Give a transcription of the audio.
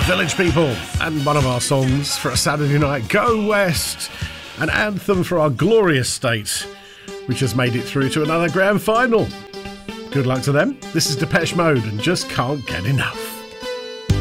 Village People, and one of our songs for a Saturday night, Go West, an anthem for our glorious state, which has made it through to another grand final. Good luck to them. This is Depeche Mode and Just Can't Get Enough.